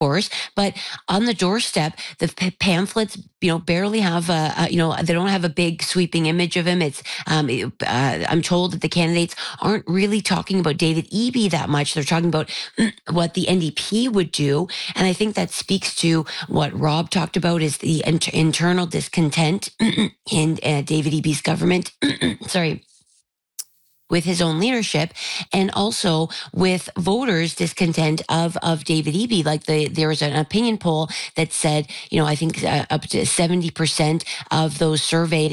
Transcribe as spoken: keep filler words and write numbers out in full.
course, but on the doorstep, the p- pamphlets, you know, barely have a, a, you know, they don't have a big sweeping image of him. It's, um, it- uh, I'm told that the candidates aren't really talking about David Eby that much. They're talking about what the N D P would do, and I think that speaks to what Rob talked about is the inter- internal discontent in uh, David Eby's government. Sorry, with his own leadership, and also with voters' discontent of of David Eby. Like the there was an opinion poll that said, you know, I think uh, up to seventy percent of those surveyed